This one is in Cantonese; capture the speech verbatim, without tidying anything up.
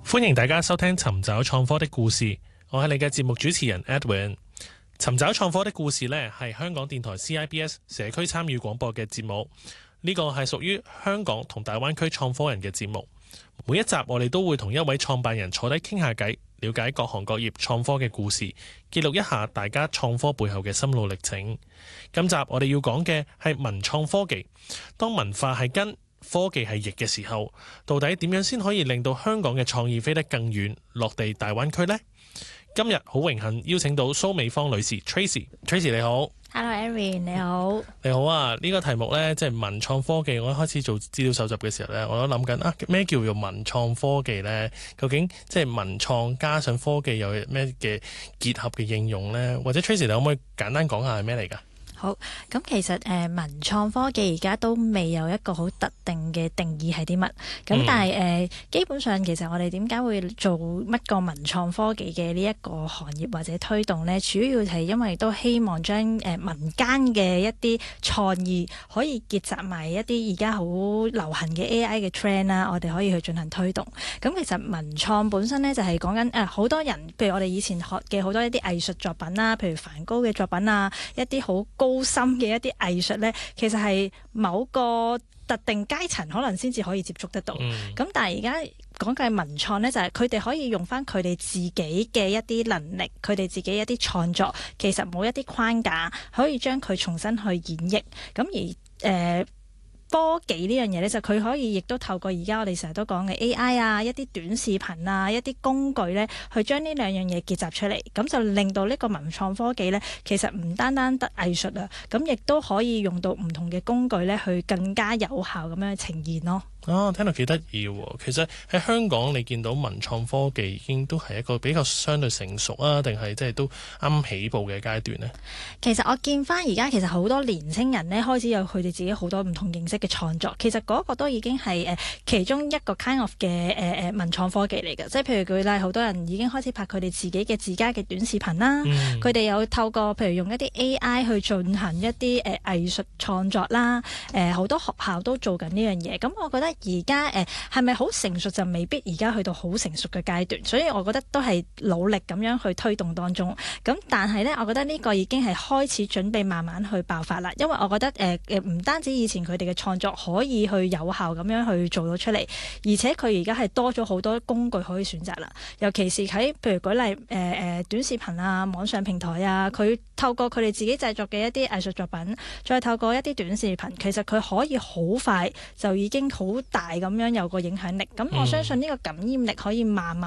歡迎大家收聽尋找創科的故事，我係你嘅節目主持人 Edwin。尋找創科的故事呢，係香港電台 C I B S 社區參與廣播嘅節目，呢個係屬於香港同大灣區創科人嘅節目。每一集我哋都會同一位創辦人坐低傾下偈，了解各行各業創科嘅故事，記錄一下大家創科背後嘅心路歷程。今集我哋要講嘅係文創科技。當文化係根，科技係翼嘅時候，到底點樣先可以令到香港嘅創意飛得更遠，落地大灣區呢？今日好榮幸邀請到蘇美芳女士 Tracy，Tracy 你好。 Hello Erin 你好。 你好啊，呢、這個題目呢，即係文創科技。我一開始做資料搜集嘅時候呢，我都諗緊啊，咩叫做文創科技呢？究竟即係文創加上科技有咩嘅結合嘅應用呢？或者 Tracy 你可唔可以簡單講下係咩嚟㗎？ 好，咁其實誒、呃、文創科技而家都未有一個好特定嘅定義係啲乜，咁、嗯、但係誒、呃、基本上其實我哋點解會做乜個文創科技嘅呢一個行業或者推動呢？主要係因為都希望將誒、呃、民間嘅一啲創意可以結集埋一啲而家好流行嘅 A I 嘅 trend 啦，我哋可以去進行推動。咁其實文創本身呢，就係講緊誒好多人，譬如我哋以前學嘅好多一啲藝術作品啦，譬如梵高嘅作品啊，一啲好高高深嘅一啲藝術呢，其實係某個特定階層可能先至可以接觸得到。咁、嗯、但係而家講嘅文創呢，就係佢哋可以用翻佢哋自己嘅一啲能力，佢哋自己一啲創作，其實冇一啲框架，可以將佢重新去演繹。咁而誒。呃科技呢樣嘢咧，就佢可以亦都透過而家我哋成日都講嘅 A I 啊，一啲短視頻啊，一啲工具咧，去將呢兩樣嘢結集出嚟，咁就令到呢個文創科技咧，其實唔單單得藝術啊，咁亦都可以用到唔同嘅工具咧，去更加有效咁樣呈現咯。 啊，聽到幾得意喎！其實喺香港你見到文創科技已經都係一個比較相對成熟啊，定係即係都啱起步嘅階段呢？ 其實我見翻而家其實好多年青人呢，開始有佢哋自己好多唔同形式嘅創作，其實嗰個都已經係誒其中一個 kind of 嘅誒誒文創科技嚟嘅，即係譬如舉例，好多人已經開始拍佢哋自己嘅自家嘅短視頻啦，佢哋、嗯、有透過譬如用一啲 A I 去進行一啲誒、呃、藝術創作啦，誒、呃、好多學校都做緊呢樣嘢，咁我覺得。而家誒係咪好成熟就未必而家去到好成熟嘅階段，所以我覺得都係努力咁樣去推動當中。咁但係呢，我覺得呢個已經係開始準備慢慢去爆發啦。因為我覺得誒誒唔單止以前佢哋嘅創作可以去有效咁樣去做到出嚟，而且佢而家係多咗好多工具可以選擇啦。尤其是喺譬如舉例誒誒、呃、短視頻啊、網上平台啊，佢透過佢哋自己製作嘅一啲藝術作品，再透過一啲短視頻，其實佢可以好快就已經好大咁樣有個影響力，咁我相信呢個感染力可以慢慢